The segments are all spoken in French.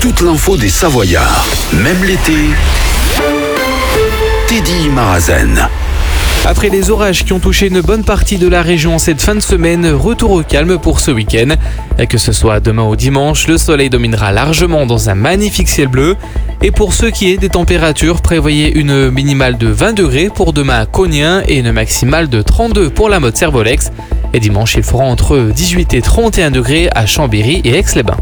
toute l'info des Savoyards. Même l'été, Teddy Marazen. Après les orages qui ont touché une bonne partie de la région cette fin de semaine, retour au calme pour ce week-end. Que ce soit demain ou dimanche, le soleil dominera largement dans un magnifique ciel bleu. Et pour ce qui est des températures, prévoyez une minimale de 20 degrés pour demain à Cognien et une maximale de 32 pour la Motte-Servolex. Et dimanche, il fera entre 18 et 31 degrés à Chambéry et Aix-les-Bains.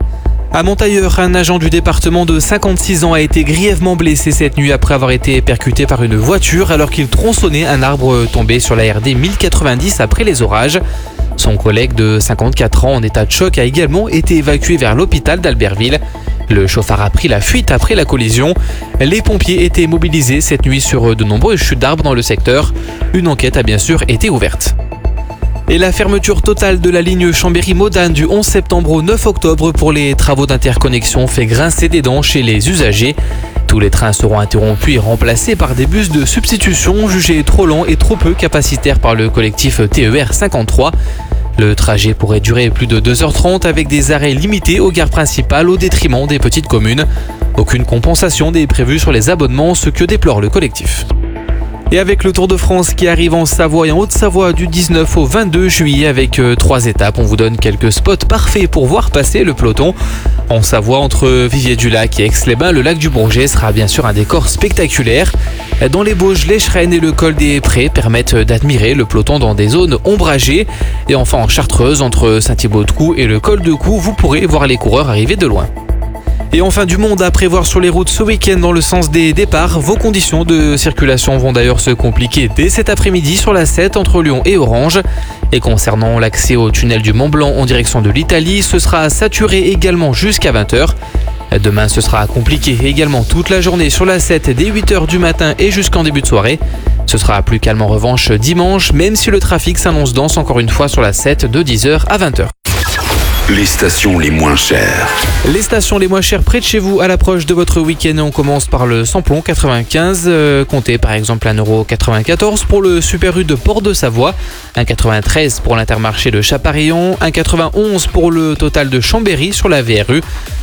À Montailleur, un agent du département de 56 ans a été grièvement blessé cette nuit après avoir été percuté par une voiture alors qu'il tronçonnait un arbre tombé sur la RD 1090 après les orages. Son collègue de 54 ans en état de choc a également été évacué vers l'hôpital d'Albertville. Le chauffard a pris la fuite après la collision. Les pompiers étaient mobilisés cette nuit sur de nombreuses chutes d'arbres dans le secteur. Une enquête a bien sûr été ouverte. Et la fermeture totale de la ligne Chambéry-Modane du 11 septembre au 9 octobre pour les travaux d'interconnexion fait grincer des dents chez les usagers. Tous les trains seront interrompus et remplacés par des bus de substitution jugés trop longs et trop peu capacitaires par le collectif TER 53. Le trajet pourrait durer plus de 2h30 avec des arrêts limités aux gares principales au détriment des petites communes. Aucune compensation n'est prévue sur les abonnements, ce que déplore le collectif. Et avec le Tour de France qui arrive en Savoie et en Haute-Savoie du 19 au 22 juillet avec 3 étapes, on vous donne quelques spots parfaits pour voir passer le peloton. En Savoie, entre Viviers-du-Lac et Aix-les-Bains, le lac du Bourget sera bien sûr un décor spectaculaire. Dans les Bauges, l'Echerenne et le col des Prés permettent d'admirer le peloton dans des zones ombragées. Et enfin en Chartreuse, entre Saint-Thibaud-de-Caux et le col de Cou, vous pourrez voir les coureurs arriver de loin. Et enfin du monde à prévoir sur les routes ce week-end dans le sens des départs. Vos conditions de circulation vont d'ailleurs se compliquer dès cet après-midi sur la 7 entre Lyon et Orange. Et concernant l'accès au tunnel du Mont-Blanc en direction de l'Italie, ce sera saturé également jusqu'à 20h. Demain, ce sera compliqué également toute la journée sur la 7 dès 8h du matin et jusqu'en début de soirée. Ce sera plus calme en revanche dimanche, même si le trafic s'annonce dense encore une fois sur la 7 de 10h à 20h. Les stations les moins chères. Les stations les moins chères près de chez vous à l'approche de votre week-end. On commence par le samplon 95. Comptez par exemple 1,94€ pour le Super U de Port-de-Savoie, 1,93€ pour l'Intermarché de Chaparillon, 1,91€ pour le Total de Chambéry sur la VRU,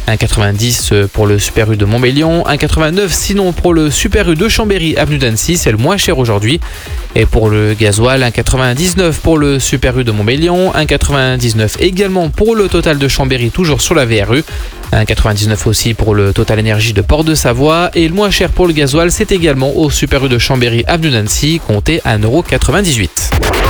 1,90€ pour le Super U de Montmélian, 1,89€ sinon pour le Super U de Chambéry avenue d'Annecy, c'est le moins cher aujourd'hui. Et pour le gasoil, 1,99€ pour le Super U de Montmélian, 1,99€ également pour le Total de Chambéry toujours sur la VRU, 1,99€ aussi pour le Total Énergie de Port-de-Savoie et le moins cher pour le gasoil c'est également au Super U de Chambéry avenue d'Annecy, comptez 1,98€.